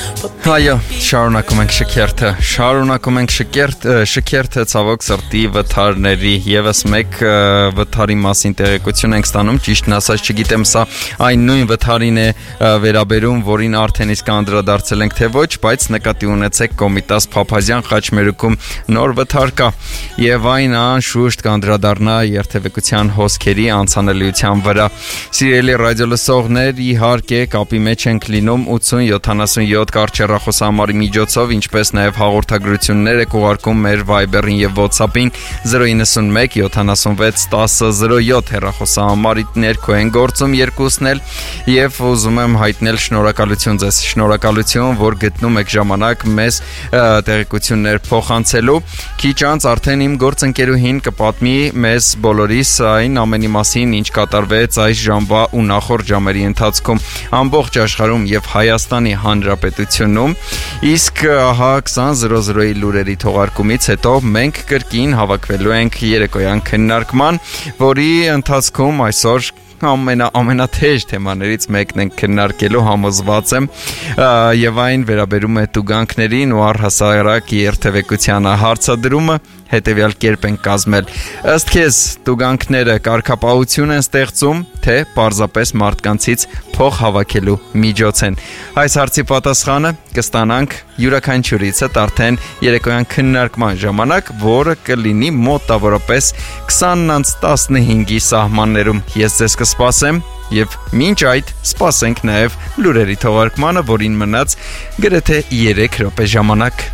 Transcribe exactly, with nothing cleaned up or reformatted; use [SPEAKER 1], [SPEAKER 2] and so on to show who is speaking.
[SPEAKER 1] Այո, շարունակում ենք շքերթը, շարունակում ենք շքերթ, շքերթը ցավոք սրտի վթարների եւս մեկ վթարի մասին տեղեկություն ենք ստանում, ճիշտն ասած չգիտեմ սա այն նույն վթարին է վերաբերում, որին արդեն իսկ անդրադարձել ենք թե ոչ, բայց նկատի ունեցեք Կոմիտաս Փափազյան Խաչմերուկում նոր վթար կա եւ այն անշուշտ կանդրադառնա երթևեկության հոսքերի անցանելիության վրա։ Սիրելի ռադիոլսողներ, իհարկե կապի մեջ ենք լինում ութսուն յոթանասունյոթ կարճեռախոսահամարի միջոցով, ինչպես նաև հաղորդագրություններ եք ուղարկում մեր Viber-ին եւ WhatsApp-ին զրո իննսունմեկ յոթանասունվեց տասը զրո յոթ հեռախոսահամարի ներքո են գործում երկուսն էլ եւ ուզում եմ հայտնել շնորհակալություն ձեզ, շնորհակալություն, որ գտնում եք ժամանակ մեզ տեղեկություններ փոխանցելու։ Քիչ անց արդեն իմ գործընկերուհին կպատմի մեզ բոլորիս այն ամենի մասին, ինչ կատարվեց այս ժամվա ու նախորդ ժամերի ընթացքում ամբողջ աշխարհում եւ Հայաստանի Հանրապետությունում, իսկ ահա քսան զրո զրոյի լուրերի թողարկումից հետո մենք կրկին հավաքվելու ենք երեկոյան քննարկման, որի ընթացքում այսօր ամենա ամենաթեժ թեմաներից մեկն ենք քննարկելու, համոզված եմ, եւ այն վերաբերում է տուգանքներին ու առհասարակ երթևեկությանը հարցադրումը հետևյալ կերպ են կազմել։ Ըստ քեզ տուգանքները կարգապահություն են ստեղծում, թե պարզապես մարդկանցից փող հավաքելու միջոց են։ Այս հարցի պատասխանը կստանանք յուրաքանչյուրիցդ արդեն երեկոյան քննարկման ժամանակ, որը կլինի մոտավորապես քսանն անց տասնհինգի սահմաններում։ Ես ձեզ կսպասեմ եւ մինչ այդ սպասենք նաեւ լուրերի թողարկմանը, որին մնաց գրեթե երեք րոպե ժամանակ։